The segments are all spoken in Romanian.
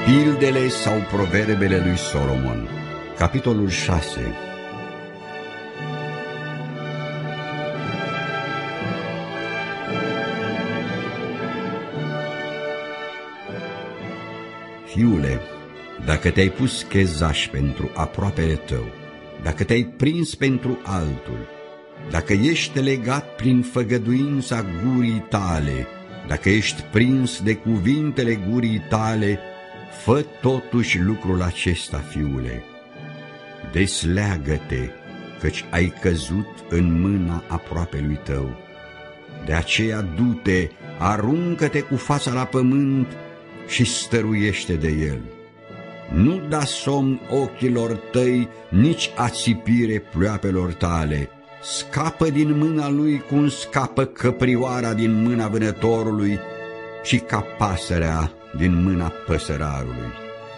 Pildele sau proverbele lui Solomon. Capitolul 6. Fiule, dacă te-ai pus chezaș pentru aproapele tău, dacă te-ai prins pentru altul, dacă ești legat prin făgăduința gurii tale, dacă ești prins de cuvintele gurii tale, fă totuși lucrul acesta, fiule. Desleagă-te, căci ai căzut în mâna aproapelui tău. De aceea du-te, aruncă-te cu fața la pământ și stăruiește de el. Nu da somn ochilor tăi, nici ațipire pleoapelor tale. Scapă din mâna lui cum scapă căprioara din mâna vânătorului și ca pasărea din mâna păsărarului.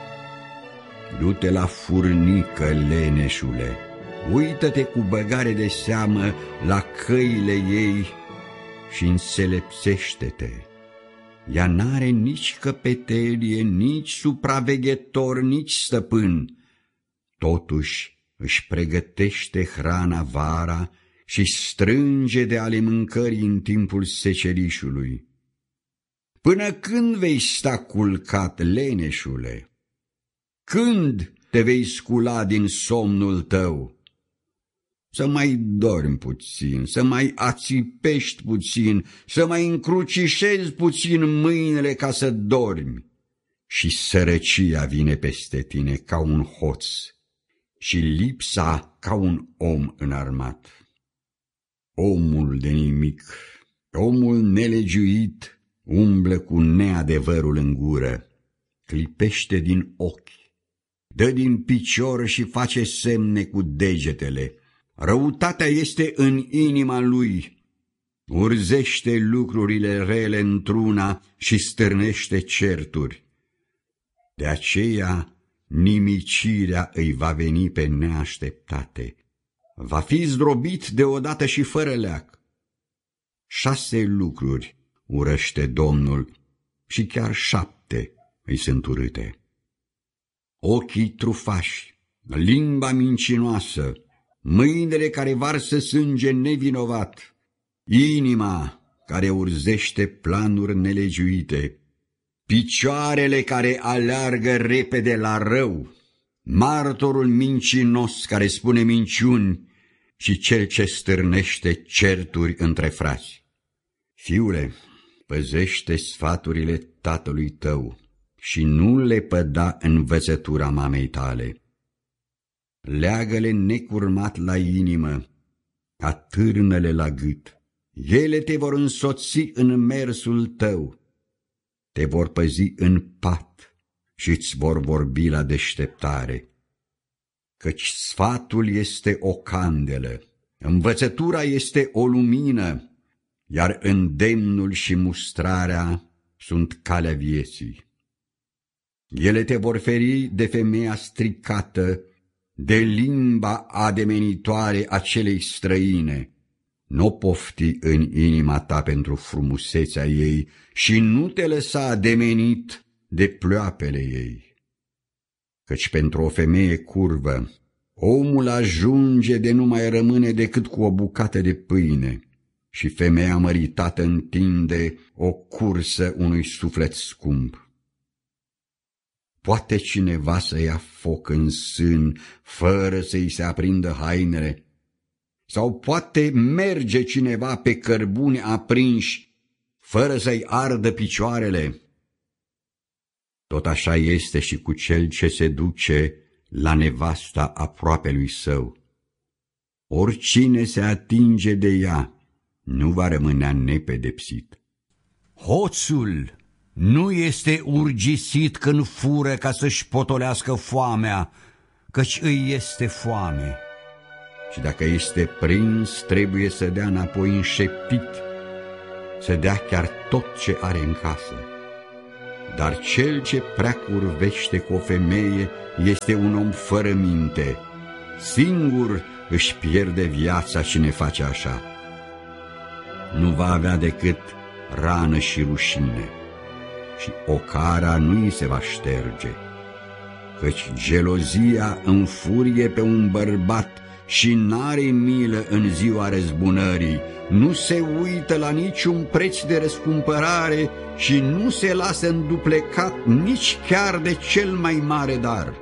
Du-te la furnică, leneșule, uită-te cu băgare de seamă la căile ei și înțelepțește-te. Ea n-are nici căpetelie, nici supraveghetor, nici stăpân. Totuși își pregătește hrana vara și strânge de ale mâncării în timpul secerișului. Până când vei sta culcat, leneșule? Când te vei scula din somnul tău? Să mai dormi puțin, să mai ațipești puțin, să mai încrucișezi puțin mâinile ca să dormi. Și sărăcia vine peste tine ca un hoț și lipsa ca un om înarmat. Omul de nimic, omul nelegiuit, umblă cu neadevărul în gură, clipește din ochi, dă din picior și face semne cu degetele. Răutatea este în inima lui, urzește lucrurile rele într-una și stârnește certuri. De aceea nimicirea îi va veni pe neașteptate, va fi zdrobit deodată și fără leac. 6 lucruri urăște Domnul și chiar 7 îi sunt urâte: ochii trufași, limba mincinoasă, mâinile care varsă sânge nevinovat, inima care urzește planuri nelegiuite, picioarele care aleargă repede la rău, martorul mincinos care spune minciuni și cel ce stârnește certuri între frați. Fiule, păzește sfaturile tatălui tău și nu le păda învățătura mamei tale. Leagă-le necurmat la inimă, atârnă-le la gât. Ele te vor însoți în mersul tău, te vor păzi în pat și îți vor vorbi la deșteptare. Căci sfatul este o candelă, învățătura este o lumină, iar îndemnul și mustrarea sunt calea vieții. Ele te vor feri de femeia stricată, de limba ademenitoare a celei străine. Nu pofti în inima ta pentru frumusețea ei și nu te lăsa ademenit de pleoapele ei. Căci pentru o femeie curvă, omul ajunge de nu mai rămâne decât cu o bucată de pâine și femeia măritată întinde o cursă unui suflet scump. Poate cineva să ia foc în sân fără să-i se aprindă hainele? Sau poate merge cineva pe cărbuni aprinși fără să-i ardă picioarele? Tot așa este și cu cel ce se duce la nevasta aproapelui său. Oricine se atinge de ea nu va rămânea nepedepsit. Hoțul nu este urgisit când fură ca să-și potolească foamea, căci îi este foame. Și dacă este prins, trebuie să dea înapoi înșeptit, să dea chiar tot ce are în casă. Dar cel ce prea curvește cu o femeie este un om fără minte. Singur își pierde viața cine face așa. Nu va avea decât rană și rușine. și ocara nu îi se va șterge. Căci gelozia înfurie pe un bărbat și n-are milă în ziua răzbunării, nu se uită la niciun preț de răscumpărare și nu se lasă înduplecat nici chiar de cel mai mare dar.